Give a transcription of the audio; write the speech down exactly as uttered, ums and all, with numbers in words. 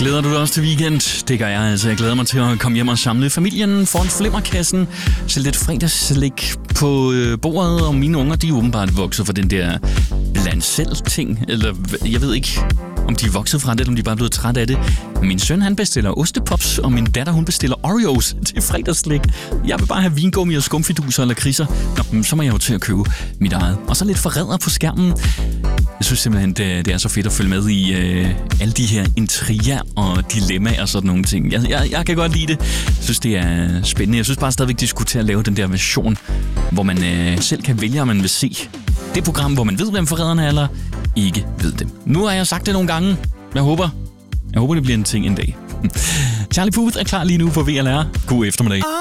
Glæder du dig også til weekend? Det gør jeg altså. Jeg glæder mig til at komme hjem og samle familien foran flimmerkassen. Sætte lidt fredagsslik på øh, bordet, og mine unger, de er åbenbart vokset for den der bland selv ting. Eller jeg ved ikke, om de er vokset fra det, eller om de er bare blevet træt af det. Min søn, han bestiller ostepops, og min datter, hun bestiller Oreos til fredagsslik. Jeg vil bare have vingummi og skumfiduser eller kriser. Nå, så må jeg jo til at købe mit eget. Og så lidt forræder på skærmen. Jeg synes simpelthen, det, det er så fedt at følge med i øh, alle de her intriger og dilemmaer og sådan nogle ting. Jeg, jeg, jeg kan godt lide det. Jeg synes, det er spændende. Jeg synes bare stadigvæk, de skulle til at lave den der version, hvor man øh, selv kan vælge, om man vil se det program, hvor man ved, hvem forræderne er, eller ikke ved det. Nu har jeg sagt det nogle gange. Jeg håber, jeg håber det bliver en ting en dag. Charlie Puth er klar lige nu på V L R. God eftermiddag.